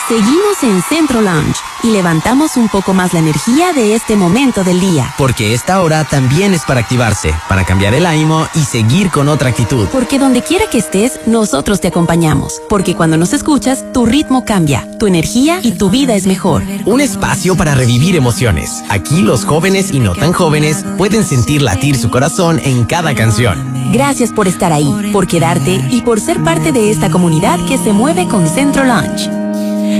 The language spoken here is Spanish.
Seguimos en Centro Lounge y levantamos un poco más la energía de este momento del día. Porque esta hora también es para activarse, para cambiar el ánimo y seguir con otra actitud. Porque donde quiera que estés, nosotros te acompañamos. Porque cuando nos escuchas, tu ritmo cambia, tu energía y tu vida es mejor. Un espacio para revivir emociones. Aquí los jóvenes y no tan jóvenes pueden sentir latir su corazón en cada canción. Gracias por estar ahí, por quedarte y por ser parte de esta comunidad que se mueve con Centro Lounge.